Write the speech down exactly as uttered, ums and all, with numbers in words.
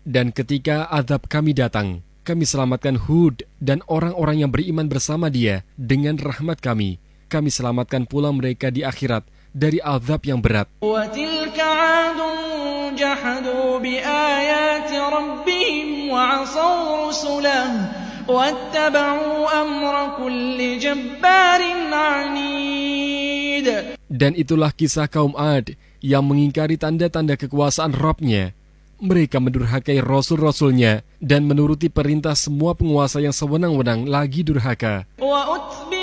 Dan ketika azab kami datang, kami selamatkan Hud dan orang-orang yang beriman bersama dia dengan rahmat kami. Kami selamatkan pula mereka di akhirat dari azab yang berat. وَتِلْكَ عَادٌ جَحَدُوا بِآيَاتِ رَبِّهِمْ وَعَصَوْا رُسُلَهُ وَاتَّبَعُوا أَمْرَ كُلِّ جَبَّارٍ عَنِيدٍ. Dan itulah kisah kaum Ad yang mengingkari tanda-tanda kekuasaan Rabb-nya. Mereka mendurhakai rasul-rasulnya dan menuruti perintah semua penguasa yang sewenang-wenang lagi durhaka. وَأُتْبِعُوا